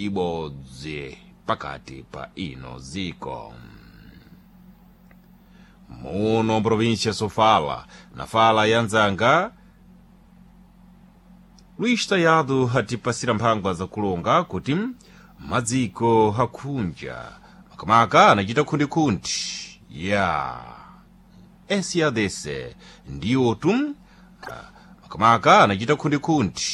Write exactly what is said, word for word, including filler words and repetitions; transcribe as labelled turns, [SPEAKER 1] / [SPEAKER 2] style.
[SPEAKER 1] ibodzi pakati pa ino ziko. Muno província Sofala, na fala yanzanga, Luís Tayado hatipasira mphangwa za kulonga kuti madziko hakunja makamaka anachita khundikhundi ya S A D C ndiwo tum makamaka anachita khundikhundi